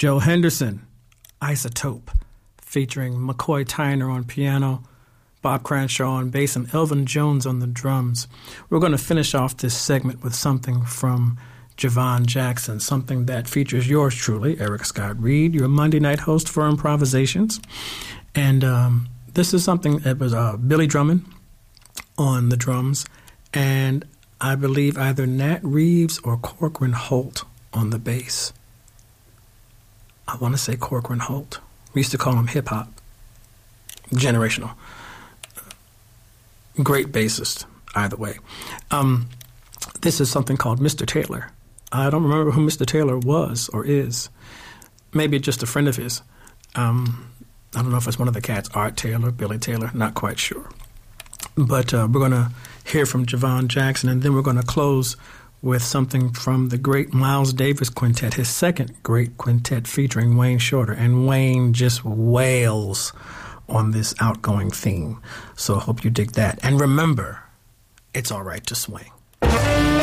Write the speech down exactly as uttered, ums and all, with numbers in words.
Joe Henderson, Isotope, featuring McCoy Tyner on piano, Bob Cranshaw on bass, and Elvin Jones on the drums. We're going to finish off this segment with something from Javon Jackson, something that features yours truly, Eric Scott Reed, your Monday night host for Improvisations. And um, this is something that was uh, Billy Drummond on the drums, and I believe either Nat Reeves or Corcoran Holt on the bass. I want to say Corcoran Holt. We used to call him hip-hop. Generational. Great bassist, either way. Um, this is something called Mister Taylor. I don't remember who Mister Taylor was or is. Maybe just a friend of his. Um, I don't know if it's one of the cats, Art Taylor, Billy Taylor, not quite sure. But uh, we're going to hear from Javon Jackson, and then we're going to close with something from the great Miles Davis Quintet, his second great quintet featuring Wayne Shorter. And Wayne just wails on this outgoing theme. So I hope you dig that. And remember, it's all right to swing.